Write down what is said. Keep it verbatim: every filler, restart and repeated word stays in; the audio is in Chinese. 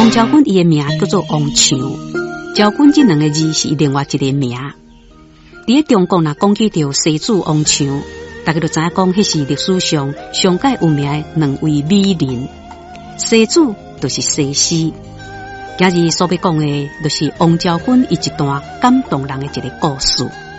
王昭君伊的名叫做王祥，昭君这两个字是另外一个名。伫中国若讲起到世子王祥，大家就知影讲，迄是历史上上界有名的两位美人。世子就是西施，今日所要讲的，就是王昭君伊一段感动人的一个故事。